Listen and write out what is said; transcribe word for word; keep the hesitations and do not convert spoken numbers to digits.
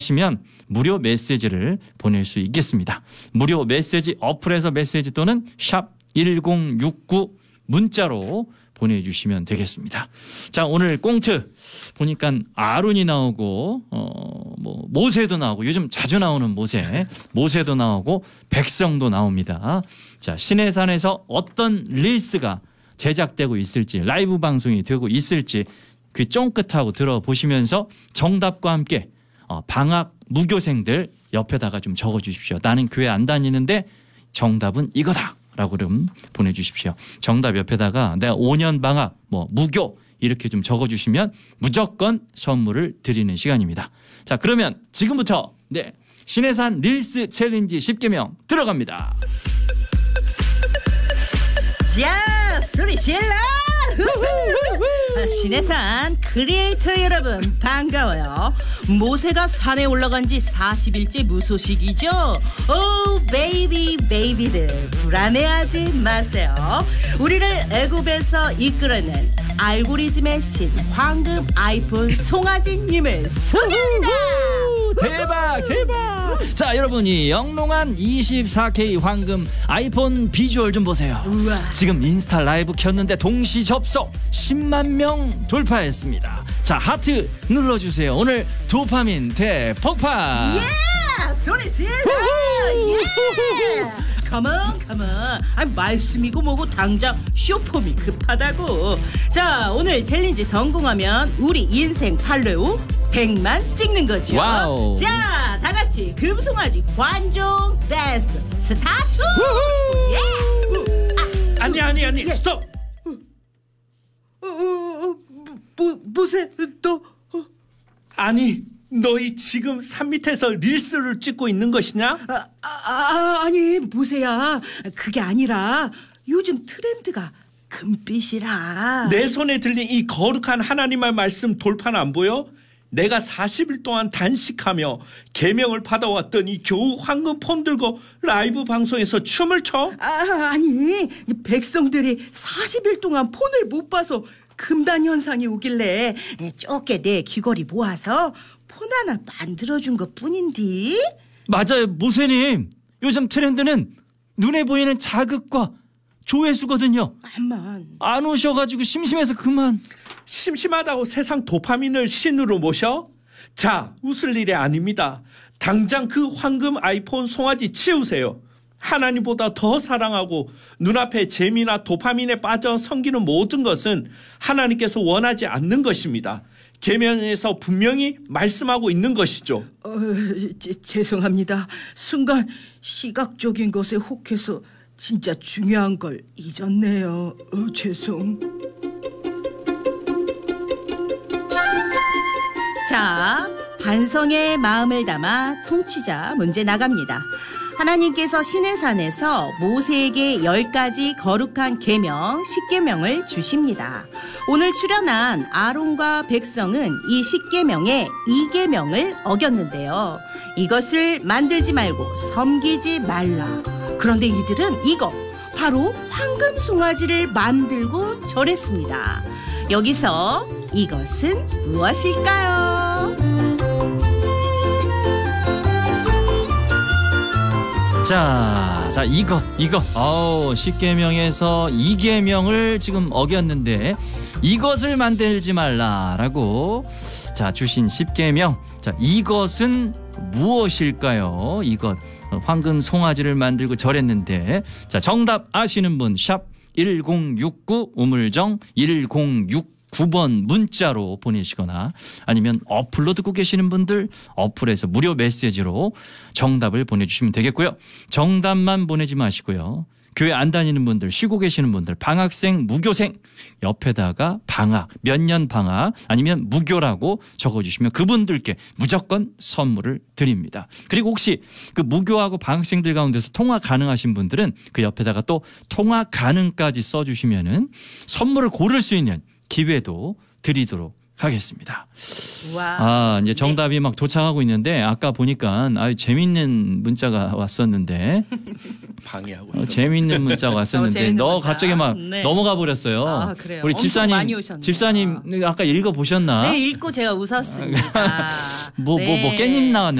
하시면 무료 메시지를 보낼 수 있겠습니다. 무료 메시지 어플에서 메시지 또는 샵 일공육구 문자로 보내주시면 되겠습니다. 자, 오늘 꽁트 보니까 아론이 나오고 어, 뭐 모세도 나오고 요즘 자주 나오는 모세, 모세도 나오고 백성도 나옵니다. 자, 시내산에서 어떤 릴스가 제작되고 있을지, 라이브 방송이 되고 있을지 귀 쫑긋하고 들어보시면서 정답과 함께 어, 방학 무교생들 옆에다가 좀 적어주십시오. 나는 교회 안 다니는데 정답은 이거다 라고 좀 보내주십시오. 정답 옆에다가 내가 오 년 방학 뭐 무교 이렇게 좀 적어주시면 무조건 선물을 드리는 시간입니다. 자, 그러면 지금부터 네 신해산 릴스 챌린지 십 개명 들어갑니다. 자, 소리 질러! 신해산 크리에이터 여러분 반가워요. 모세가 산에 올라간 지 사십 일째 무소식이죠. 오 베이비 베이비들 불안해하지 마세요. 우리를 애굽에서 이끌어낸 알고리즘의 신 황금 아이폰 송아지님을 소개합니다. 대박 대박. 자, 여러분이 영롱한 이십사 케이 황금 아이폰 비주얼 좀 보세요. 우와. 지금 인스타 라이브 켰는데 동시 접속 십만 명 돌파했습니다. 자, 하트 눌러주세요. 오늘 도파민 대폭발. 예! 소리 질러! 예! 컴온 컴온. 아, 말씀이고 뭐고 당장 쇼폼이 급하다고. 자, 오늘 챌린지 성공하면 우리 인생 팔로우 백만 찍는 거죠. 와우. 자, 다 같이 금송아지 관종 댄스 스타트. 예. 아, 아니 아니 아니 예. 스톱. 어, 어, 어, 뭐, 뭐세 너? 어. 아니 너희 지금 산 밑에서 릴스를 찍고 있는 것이냐? 아, 아, 아니 보세요. 그게 아니라 요즘 트렌드가 금빛이라. 내 손에 들린 이 거룩한 하나님의 말씀 돌파는 안 보여? 내가 사십 일 동안 단식하며 계명을 받아왔던 이 겨우 황금 폰 들고 라이브 방송에서 춤을 춰? 아, 아니 백성들이 사십 일 동안 폰을 못 봐서 금단 현상이 오길래 좁게 내 귀걸이 모아서 폰 하나 만들어준 것 뿐인데. 맞아요, 모세님. 요즘 트렌드는 눈에 보이는 자극과 조회수거든요. 암만 안 오셔가지고 심심해서 그만. 심심하다고 세상 도파민을 신으로 모셔? 자, 웃을 일이 아닙니다. 당장 그 황금 아이폰 송아지 치우세요. 하나님보다 더 사랑하고 눈앞에 재미나 도파민에 빠져 섬기는 모든 것은 하나님께서 원하지 않는 것입니다. 계명에서 분명히 말씀하고 있는 것이죠. 어, 제, 죄송합니다. 순간 시각적인 것에 혹해서 진짜 중요한 걸 잊었네요. 어, 죄송. 자, 반성의 마음을 담아 청취자 문제 나갑니다. 하나님께서 시내산에서 모세에게 열 가지 거룩한 계명, 십계명을 주십니다. 오늘 출연한 아론과 백성은 이 십계명의 이계명을 어겼는데요. 이것을 만들지 말고 섬기지 말라. 그런데 이들은 이거 바로 황금 송아지를 만들고 절했습니다. 여기서 이것은 무엇일까요? 자, 자 이것 이것 어우 십계명에서 이계명을 지금 어겼는데 이것을 만들지 말라라고 자 주신 십계명. 자, 이것은 무엇일까요? 이것 황금 송아지를 만들고 절했는데 자, 정답 아시는 분 샵 일공육구 우물정 일공육구 번 문자로 보내시거나 아니면 어플로 듣고 계시는 분들 어플에서 무료 메시지로 정답을 보내주시면 되겠고요. 정답만 보내지 마시고요. 교회 안 다니는 분들, 쉬고 계시는 분들, 방학생, 무교생 옆에다가 방학, 몇 년 방학 아니면 무교라고 적어주시면 그분들께 무조건 선물을 드립니다. 그리고 혹시 그 무교하고 방학생들 가운데서 통화 가능하신 분들은 그 옆에다가 또 통화 가능까지 써주시면은 선물을 고를 수 있는 기회도 드리도록 하겠습니다. 와. 아, 이제 정답이 네. 막 도착하고 있는데 아까 보니까 아주 재밌는 문자가 왔었는데 방해하고 어, 있는 재미있는 문자가 왔었는데 재밌는 너 문자. 갑자기 막 네. 넘어가 버렸어요. 아, 그래요? 우리 엄청 집사님 많이 오셨네요. 집사님 아까 읽어 보셨나? 네, 읽고 제가 웃었습니다. 뭐 뭐 뭐 네. 깻잎 나왔는데.